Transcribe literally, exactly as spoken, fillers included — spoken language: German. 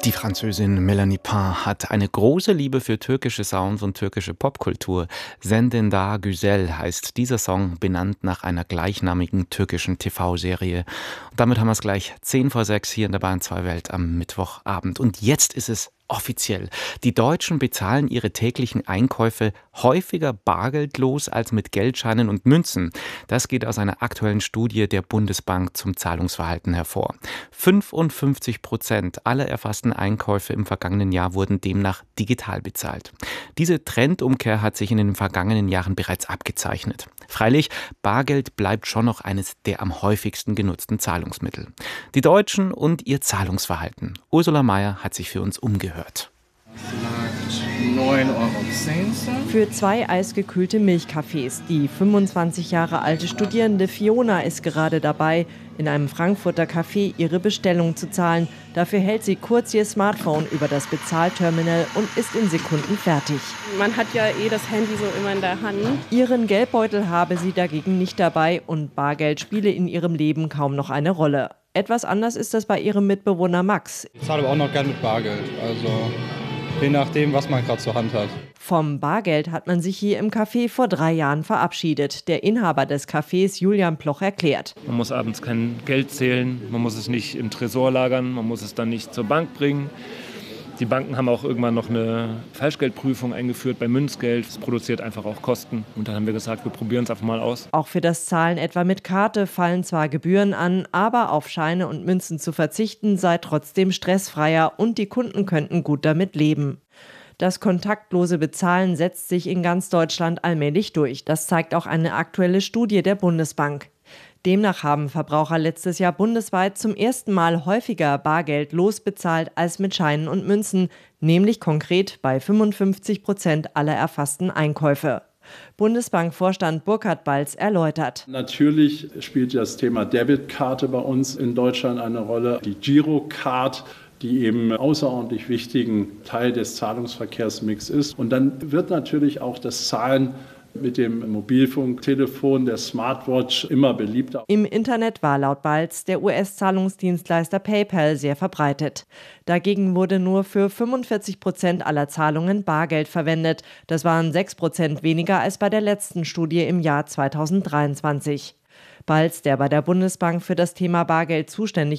Die Französin Mélanie Pain hat eine große Liebe für türkische Sounds und türkische Popkultur. Sendender Güzel heißt dieser Song, benannt nach einer gleichnamigen türkischen T V-Serie. Und damit haben wir es gleich zehn vor sechs hier in der Bayern zwei Welt am Mittwochabend. Und jetzt ist es offiziell. Die Deutschen bezahlen ihre täglichen Einkäufe häufiger bargeldlos als mit Geldscheinen und Münzen. Das geht aus einer aktuellen Studie der Bundesbank zum Zahlungsverhalten hervor. fünfundfünfzig Prozent aller erfassten Einkäufe im vergangenen Jahr wurden demnach digital bezahlt. Diese Trendumkehr hat sich in den vergangenen Jahren bereits abgezeichnet. Freilich, Bargeld bleibt schon noch eines der am häufigsten genutzten Zahlungsmittel. Die Deutschen und ihr Zahlungsverhalten. Ursula Meier hat sich für uns umgehört. neun Euro zehn. Für zwei eisgekühlte Milchkaffees. Die fünfundzwanzig Jahre alte Studierende Fiona ist gerade dabei, in einem Frankfurter Café ihre Bestellung zu zahlen. Dafür hält sie kurz ihr Smartphone über das Bezahlterminal und ist in Sekunden fertig. Man hat ja eh das Handy so immer in der Hand. Ihren Geldbeutel habe sie dagegen nicht dabei und Bargeld spiele in ihrem Leben kaum noch eine Rolle. Etwas anders ist das bei ihrem Mitbewohner Max. Ich zahle aber auch noch gern mit Bargeld, also je nachdem, was man gerade zur Hand hat. Vom Bargeld hat man sich hier im Café vor drei Jahren verabschiedet. Der Inhaber des Cafés, Julian Ploch, erklärt. Man muss abends kein Geld zählen, man muss es nicht im Tresor lagern, man muss es dann nicht zur Bank bringen. Die Banken haben auch irgendwann noch eine Falschgeldprüfung eingeführt bei Münzgeld. Das produziert einfach auch Kosten. Und dann haben wir gesagt, wir probieren es einfach mal aus. Auch für das Zahlen etwa mit Karte fallen zwar Gebühren an, aber auf Scheine und Münzen zu verzichten sei trotzdem stressfreier und die Kunden könnten gut damit leben. Das kontaktlose Bezahlen setzt sich in ganz Deutschland allmählich durch. Das zeigt auch eine aktuelle Studie der Bundesbank. Demnach haben Verbraucher letztes Jahr bundesweit zum ersten Mal häufiger Bargeld losbezahlt als mit Scheinen und Münzen, nämlich konkret bei fünfundfünfzig Prozent aller erfassten Einkäufe. Bundesbankvorstand Burkhard Balz erläutert. Natürlich spielt das Thema Debitkarte bei uns in Deutschland eine Rolle. Die Girocard, die eben außerordentlich wichtigen Teil des Zahlungsverkehrsmix ist. Und dann wird natürlich auch das Zahlen mit dem Mobilfunktelefon, der Smartwatch immer beliebter. Im Internet war laut Balz der U S-Zahlungsdienstleister PayPal sehr verbreitet. Dagegen wurde nur für fünfundvierzig Prozent aller Zahlungen Bargeld verwendet. Das waren sechs Prozent weniger als bei der letzten Studie im Jahr zweitausenddreiundzwanzig. Balz, der bei der Bundesbank für das Thema Bargeld zuständig